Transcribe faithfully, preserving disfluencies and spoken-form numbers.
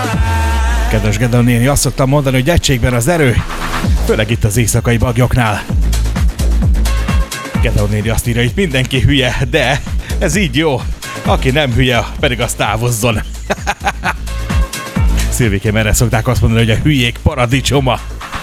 Kedves Gedeon néni, azt szoktam mondani, hogy egységben az erő, főleg itt az éjszakai bagyoknál. Gedeon néni azt írja, hogy mindenki hülye, de ez így jó. Aki nem hülye, pedig az távozzon. Szilvikém erre szokták azt mondani, hogy a hülyék paradicsoma.